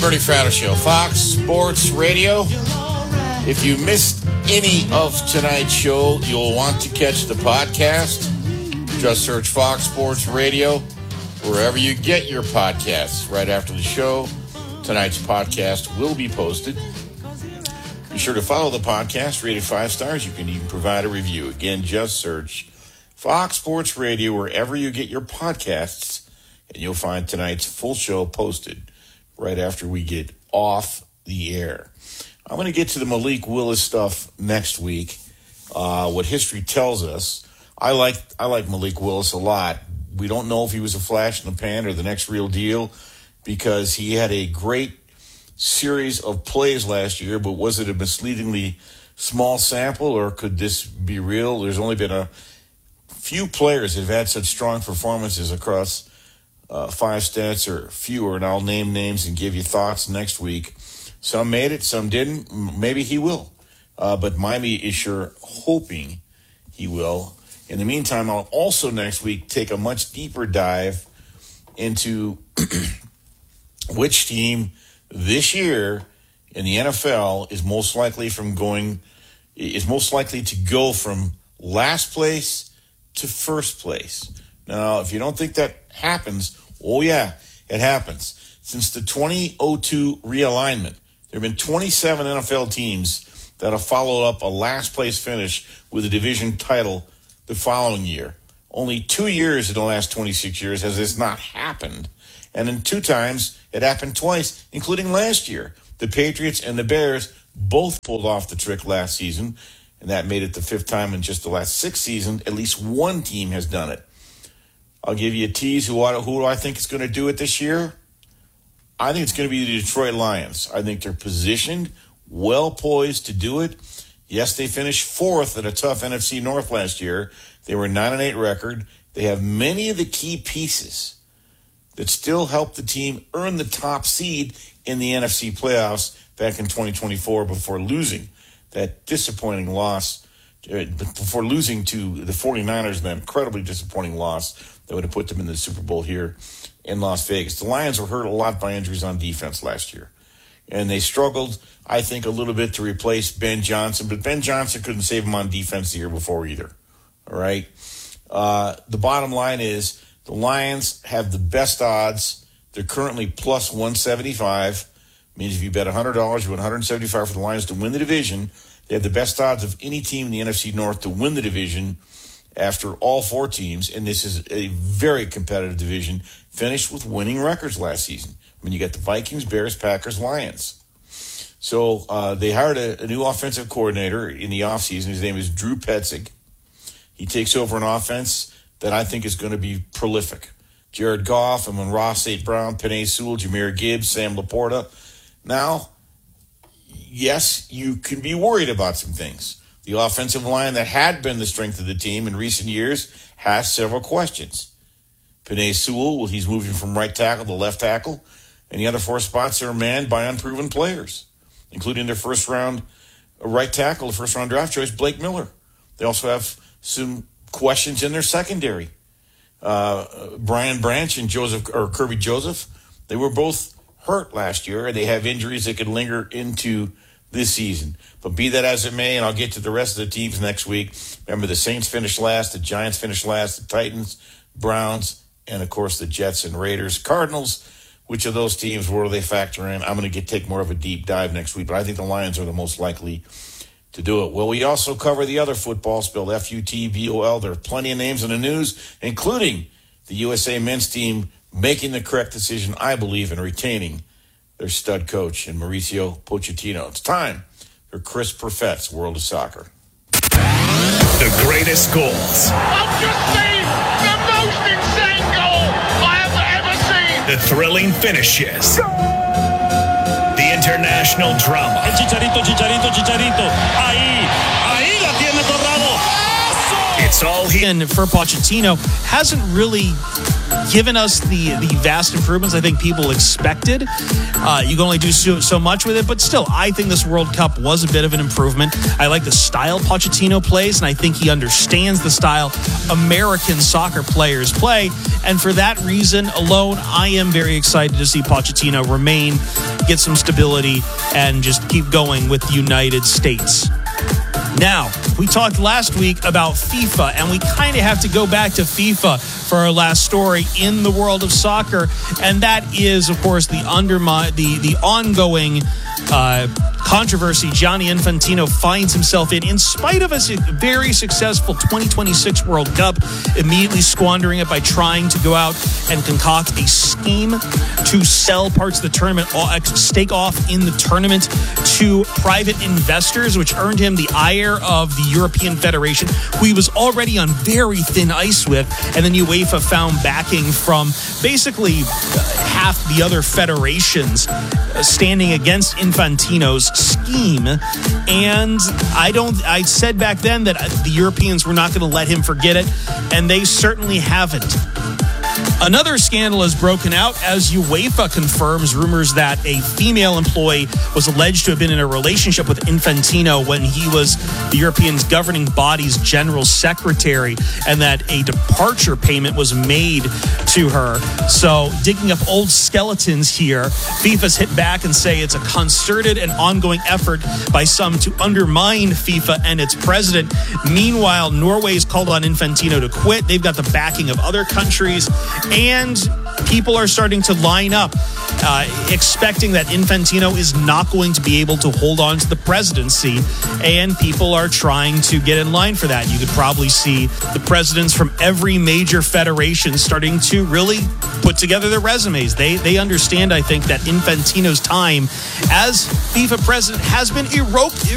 Bernie Fratto Show, Fox Sports Radio. If you missed any of tonight's show, you'll want to catch the podcast. Just search Fox Sports Radio wherever you get your podcasts. Right after the show, tonight's podcast will be posted. Be sure to follow the podcast, rate it 5 stars. You can even provide a review. Again, just search Fox Sports Radio wherever you get your podcasts, and you'll find tonight's full show posted right after we get off the air. I'm going to get to the Malik Willis stuff next week, what history tells us. I like Malik Willis a lot. We don't know if he was a flash in the pan or the next real deal because he had a great series of plays last year, but was it a misleadingly small sample or could this be real? There's only been a few players that have had such strong performances across 5 stats or fewer, and I'll name names and give you thoughts next week. Some made it, some didn't. Maybe he will. But Miami is sure hoping he will. In the meantime, I'll also next week take a much deeper dive into which team this year in the NFL is most likely to go from last place to first place. Now, if you don't think that happens, oh yeah, it happens. Since the 2002 realignment, there have been 27 NFL teams that have followed up a last place finish with a division title the following year. Only 2 years in the last 26 years has this not happened. And in 2 times, it happened twice, including last year. The Patriots and the Bears both pulled off the trick last season, and that made it the 5th time in just the last 6 seasons. At least one team has done it. I'll give you a tease. Who do I think is going to do it this year? I think it's going to be the Detroit Lions. I think they're positioned, well poised to do it. Yes, they finished 4th in a tough NFC North last year. They were 9-8 record. They have many of the key pieces that still help the team earn the top seed in the NFC playoffs back in 2024 before losing that disappointing loss, before losing to the 49ers in that incredibly disappointing loss that would have put them in the Super Bowl here in Las Vegas. The Lions were hurt a lot by injuries on defense last year. And they struggled, I think, a little bit to replace Ben Johnson. But Ben Johnson couldn't save them on defense the year before either. All right? The bottom line is the Lions have the best odds. They're currently plus 175. Means if you bet $100, you win $175 for the Lions to win the division. They have the best odds of any team in the NFC North to win the division after all 4 teams, and this is a very competitive division, finished with winning records last season. I mean, you got the Vikings, Bears, Packers, Lions. So they hired a new offensive coordinator in the offseason. His name is Drew Petzing. He takes over an offense that I think is going to be prolific. Jared Goff, Amon-Ra St. Brown, Penei Sewell, Jahmyr Gibbs, Sam Laporta. Now, yes, you can be worried about some things. The offensive line that had been the strength of the team in recent years has several questions. Penei Sewell, he's moving from right tackle to left tackle, and the other 4 spots are manned by unproven players, including their first-round right tackle, the first-round draft choice, Blake Miller. They also have some questions in their secondary. Brian Branch and Kirby Joseph, they were both hurt last year, and they have injuries that could linger into this season. But be that as it may, and I'll get to the rest of the teams next week. Remember, the Saints finished last, the Giants finished last, the Titans, Browns, and, of course, the Jets and Raiders. Cardinals, which of those teams, where do they factor in? I'm going to take more of a deep dive next week, but I think the Lions are the most likely to do it. Well, we also cover the other football, spelled F-U-T-B-O-L. There are plenty of names in the news, including the USA men's team making the correct decision, I believe, in retaining their stud coach in Mauricio Pochettino. It's time for Chris Perfett's World of Soccer. The greatest goals. I've just seen the most insane goal I have ever seen. The thrilling finishes. The international drama. El Chicharito. Ahí la tiene Torrado. It's all here. And for Pochettino, hasn't really given us the vast improvements I think people expected. You can only do so much with it, but still, I think this World Cup was a bit of an improvement. I like the style Pochettino plays, and I think he understands the style American soccer players play. And for that reason alone, I am very excited to see Pochettino remain, get some stability, and just keep going with the United States. Now, we talked last week about FIFA, and we kind of have to go back to FIFA for our last story in the world of soccer, and that is, of course, the ongoing controversy Gianni Infantino finds himself in spite of a very successful 2026 World Cup, immediately squandering it by trying to go out and concoct a scheme to sell parts of the tournament, stake off in the tournament to private investors, which earned him the ire of the European Federation, who he was already on very thin ice with, and then UEFA found backing from basically half the other federations standing against Infantino's scheme. And I said back then that the Europeans were not going to let him forget it, and they certainly haven't. Another scandal has broken out as UEFA confirms rumors that a female employee was alleged to have been in a relationship with Infantino when he was the European's governing body's general secretary, and that a departure payment was made to her. So, digging up old skeletons here, FIFA's hit back and say it's a concerted and ongoing effort by some to undermine FIFA and its president. Meanwhile, Norway's called on Infantino to quit. They've got the backing of other countries, and people are starting to line up, expecting that Infantino is not going to be able to hold on to the presidency, and people are trying to get in line for that. You could probably see the presidents from every major federation starting to really put together their resumes. They understand, I think, that Infantino's time as FIFA president has been